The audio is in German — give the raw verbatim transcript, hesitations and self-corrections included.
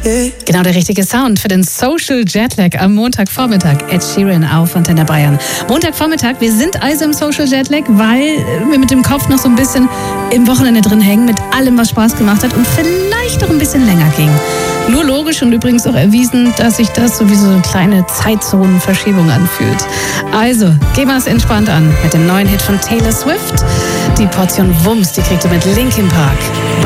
Genau der richtige Sound für den Social Jetlag am Montagvormittag. Ed Sheeran auf Antenne Bayern. Montagvormittag, wir sind also im Social Jetlag, weil wir mit dem Kopf noch so ein bisschen im Wochenende drin hängen, mit allem, was Spaß gemacht hat und vielleicht noch ein bisschen länger ging. Nur logisch und übrigens auch erwiesen, dass sich das so wie so eine kleine Zeitzonenverschiebung anfühlt. Also, gehen wir es entspannt an mit dem neuen Hit von Taylor Swift. Die Portion Wumms, die kriegt ihr mit Linkin Park.